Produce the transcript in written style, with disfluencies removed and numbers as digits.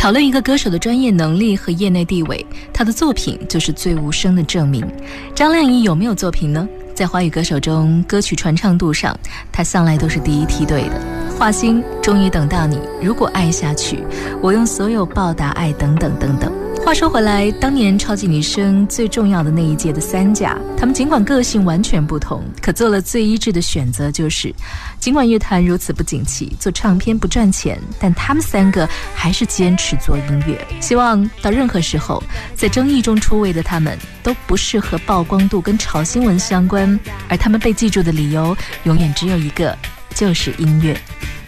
讨论一个歌手的专业能力和业内地位，他的作品就是最无声的证明。张靓颖有没有作品呢？在华语歌手中，歌曲传唱度上，她向来都是第一梯队的。华星，终于等到你，如果爱下去，我用所有报答爱，等等等等。话说回来，当年超级女声最重要的那一届的三甲，她们尽管个性完全不同，可做了最一致的选择，就是尽管乐坛如此不景气，做唱片不赚钱，但她们三个还是坚持做音乐。希望到任何时候，在争议中出位的她们都不是和曝光度跟炒新闻相关，而她们被记住的理由永远只有一个，就是音乐。